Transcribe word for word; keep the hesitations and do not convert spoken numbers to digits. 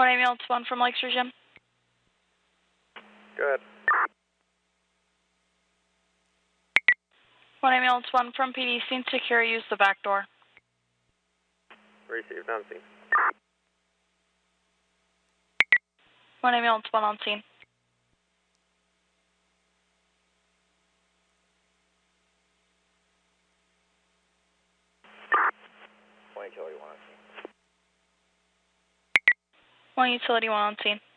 one ambulance one from Lakes Region. Go ahead. one ambulance one from P D, scene secure, use the back door. Received, on scene. one ambulance one on scene. One utility one on scene. one utility one on scene.